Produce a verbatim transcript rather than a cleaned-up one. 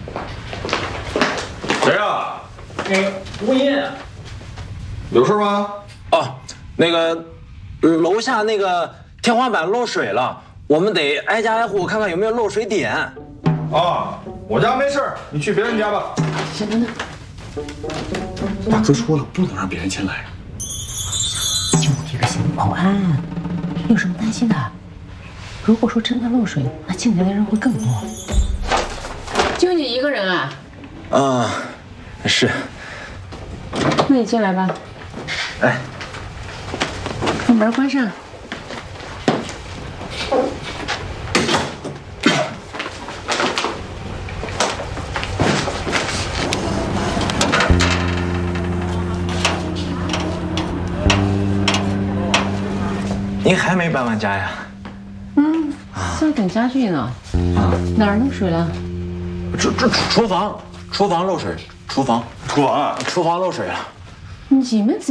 谁啊？ 那个物业。 有事吗？ 哦，那个楼下那个天花板漏水了，我们得挨家挨户看看有没有漏水点。 啊，我家没事，你去别人家吧。 行，等等。 大哥说了，不能让别人进来。 就一个新保安，有什么担心的？如果说真的漏水，那进来的人会更多。就你一个人啊？ 啊，是。 那你进来吧。 哎， 把门关上。 您还没搬完家呀？ 嗯，在等家具呢。啊，哪儿漏水了？ 厨厨厨房，厨房漏水，厨房， 厨房啊， 厨房漏水了。 你们。